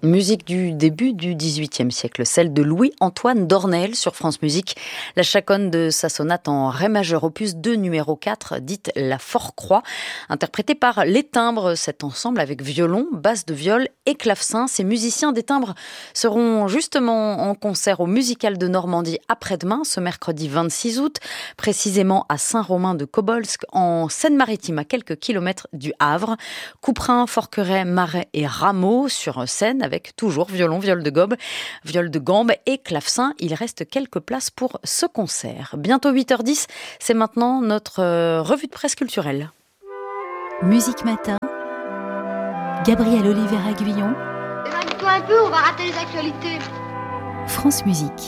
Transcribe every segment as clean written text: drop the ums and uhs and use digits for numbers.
Musique du début du XVIIIe siècle, celle de Louis-Antoine Dornel sur France Musique. La chaconne de sa sonate en ré majeur opus 2 numéro 4, dite La Forecroix, interprétée par Les Timbres, cet ensemble avec violon, basse de viol et clavecin. Ces musiciens des Timbres seront justement en concert au Musical de Normandie après-demain, ce mercredi 26 août, précisément à Saint-Romain-de-Cobolsk, en Seine-Maritime, à quelques kilomètres du Havre. Couperin, Forqueray, Marais et Rameau sur scène, avec toujours violon, viol de gambe et clavecin. Il reste quelques places pour ce concert. Bientôt 8h10, c'est maintenant notre revue de presse culturelle. Musique Matin, Gabriel Oliveira-Guillon. Éloigne-toi un peu, on va rater les actualités. France Musique.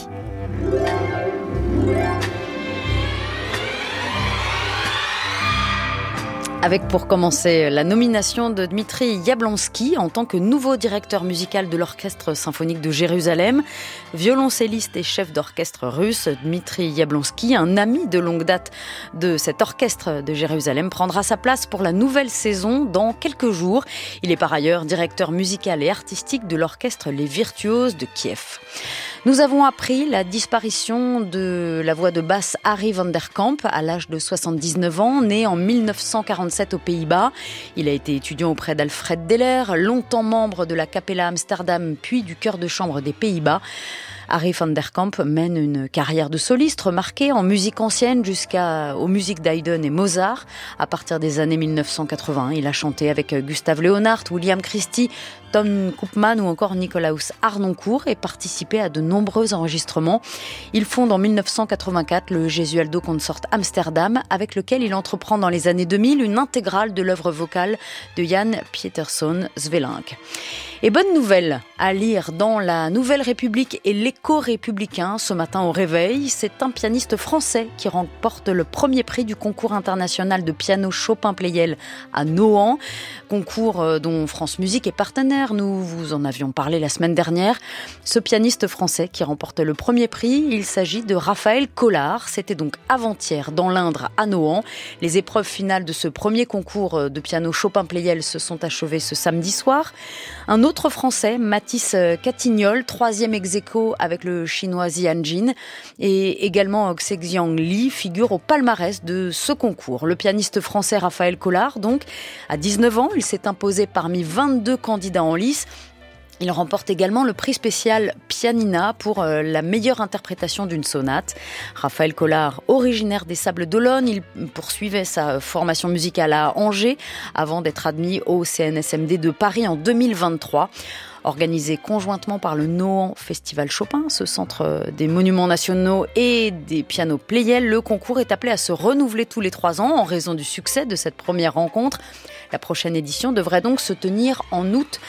Avec pour commencer la nomination de Dmitri Yablonsky en tant que nouveau directeur musical de l'Orchestre symphonique de Jérusalem. Violoncelliste et chef d'orchestre russe, Dmitri Yablonsky, un ami de longue date de cet orchestre de Jérusalem, prendra sa place pour la nouvelle saison dans quelques jours. Il est par ailleurs directeur musical et artistique de l'orchestre Les Virtuoses de Kiev. Nous avons appris la disparition de la voix de basse Harry van der Kamp à l'âge de 79 ans, né en 1947 aux Pays-Bas. Il a été étudiant auprès d'Alfred Deller, longtemps membre de la Capella Amsterdam puis du chœur de chambre des Pays-Bas. Harry van der Kamp mène une carrière de soliste remarquée en musique ancienne jusqu'aux musiques d'Haydn et Mozart. À partir des années 1980, il a chanté avec Gustave Leonhardt, William Christie, Tom Koopman ou encore Nicolaus Harnoncourt et participé à de nombreux enregistrements. Il fonde en 1984 le Gesualdo Consort Amsterdam, avec lequel il entreprend dans les années 2000 une intégrale de l'œuvre vocale de Jan Pieterszoon Sweelinck. Et bonne nouvelle à lire dans la Nouvelle République et l'Écho républicain ce matin au réveil. C'est un pianiste français qui remporte le premier prix du concours international de piano Chopin-Pleyel à Nohant. Concours dont France Musique est partenaire. Nous vous en avions parlé la semaine dernière. Ce pianiste français qui remporte le premier prix, il s'agit de Raphaël Collard. C'était donc avant-hier dans l'Indre à Nohant. Les épreuves finales de ce premier concours de piano Chopin-Pleyel se sont achevées ce samedi soir. Un autre Français, Mathis Catignol, 3e ex-aequo avec le chinois Zian Jin, et également Xexiang Li figure au palmarès de ce concours. Le pianiste français Raphaël Collard, donc, à 19 ans, il s'est imposé parmi 22 candidats en lice. Il remporte également le prix spécial Pianina pour la meilleure interprétation d'une sonate. Raphaël Collard, originaire des Sables d'Olonne, il poursuivait sa formation musicale à Angers avant d'être admis au CNSMD de Paris en 2023. Organisé conjointement par le Nohant Festival Chopin, ce centre des monuments nationaux et des pianos Pleyel, le concours est appelé à se renouveler tous les 3 ans en raison du succès de cette première rencontre. La prochaine édition devrait donc se tenir en août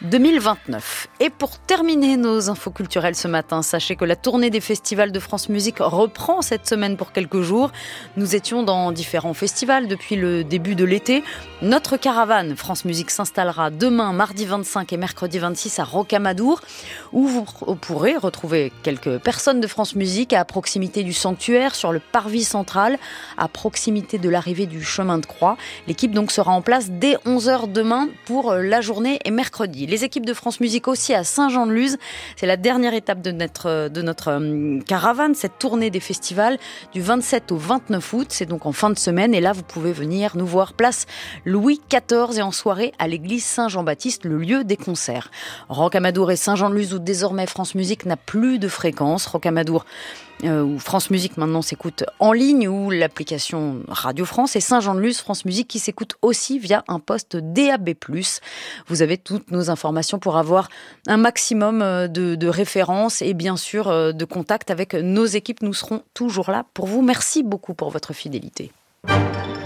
2029. Et pour terminer nos infos culturelles ce matin, sachez que la tournée des festivals de France Musique reprend cette semaine pour quelques jours. Nous étions dans différents festivals depuis le début de l'été. Notre caravane France Musique s'installera demain, mardi 25 et mercredi 26 à Rocamadour, où vous pourrez retrouver quelques personnes de France Musique à proximité du sanctuaire, sur le parvis central, à proximité de l'arrivée du chemin de croix. L'équipe donc sera en place dès 11h demain pour la journée et mercredi. Les équipes de France Musique aussi à Saint-Jean-de-Luz. C'est la dernière étape de notre caravane, cette tournée des festivals du 27 au 29 août. C'est donc en fin de semaine et là, vous pouvez venir nous voir place Louis XIV et en soirée à l'église Saint-Jean-Baptiste, le lieu des concerts. Rocamadour et Saint-Jean-de-Luz où désormais France Musique n'a plus de fréquence. Rocamadour où France Musique maintenant s'écoute en ligne ou l'application Radio France, et Saint-Jean-de-Luz, France Musique qui s'écoute aussi via un poste DAB+. Vous avez toutes nos informations pour avoir un maximum de références et bien sûr de contacts avec nos équipes. Nous serons toujours là pour vous. Merci beaucoup pour votre fidélité.